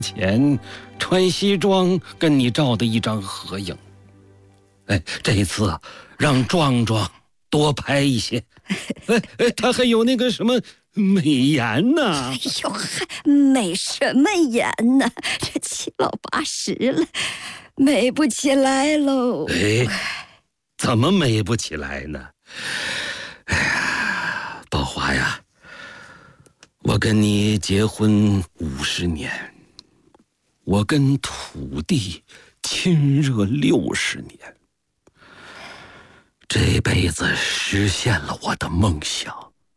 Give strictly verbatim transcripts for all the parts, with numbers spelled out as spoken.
前穿西装跟你照的一张合影。哎，这一次让壮壮多拍一些。哎哎，他还有那个什么美颜呢？ 哎呦，还美什么颜呢？这七老八十了，美不起来喽。 哎，怎么美不起来呢？哎呀，宝华呀，我跟你结婚五十年，我跟土地亲热六十年，这辈子实现了我的梦想，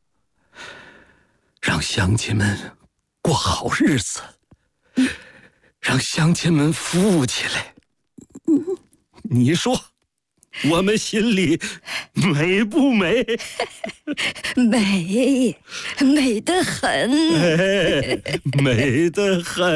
让乡亲们过好日子，让乡亲们富起来。你说我们心里美不美？ 美，美得很， 哎，美得很。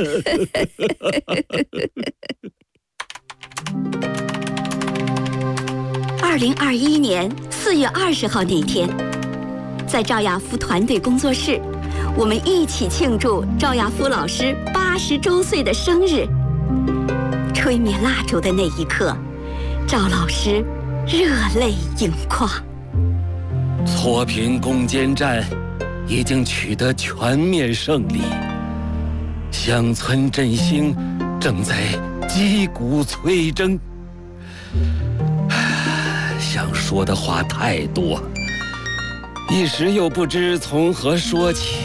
二零二一年四月二十号那天，在赵亚夫团队工作室，我们一起庆祝赵亚夫老师八十周岁的生日。吹灭蜡烛的那一刻，赵老师热泪盈眶。 错平攻坚战已经取得全面胜利，乡村振兴正在击鼓催征。想说的话太多，一时又不知从何说起。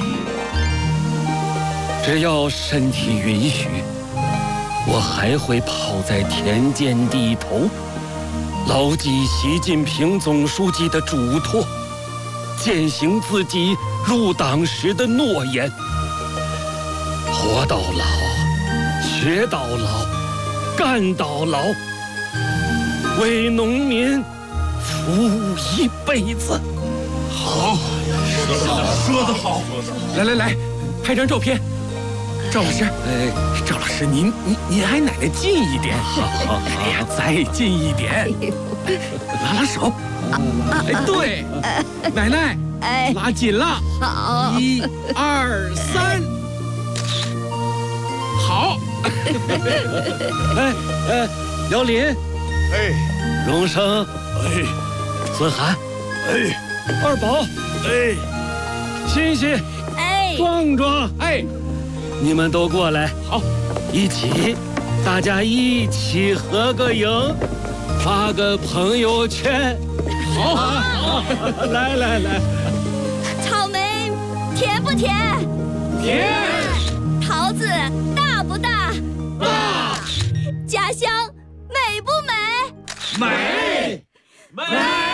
只要身体允许，我还会泡在田间地头，牢记习近平总书记的嘱托，践行自己入党时的诺言。活到老，学到老，干到老，为农民服务一辈子。 好，说得好，来来来，拍张照片。赵老师， 哎， 赵老师，您您您挨奶奶近一点。 好好好， 哎呀，再近一点，拉拉手。哎，对，奶奶， 哎， 拉紧了。 好， 一、二、三，好。 哎哎，姚林， 哎， 荣生， 哎， 孙涵， 哎， 二宝， 哎， 欣欣， 哎， 壮壮， 哎， 你们都过来， 好， 一起，大家一起合个影，发个朋友圈。 好， 好，来来来， 草莓甜不甜？ 甜， 桃子大不大？ 大， 家乡美不美？ 美，美。